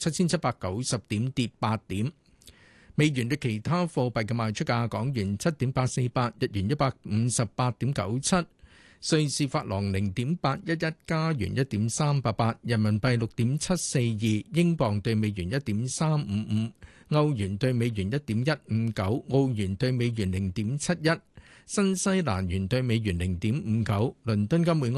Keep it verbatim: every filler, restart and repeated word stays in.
七千七百九十點，跌八點。美元對其他貨幣嘅賣出價：港元七點八四八，日元一百五十八點九七，瑞士法郎零點八一一，加元一點三八八，人民幣六點七四二，英鎊對美元一點三五五，歐元對美元一點一五九，澳元對美元零點七一，新西蘭元對美元零點五九。倫敦金每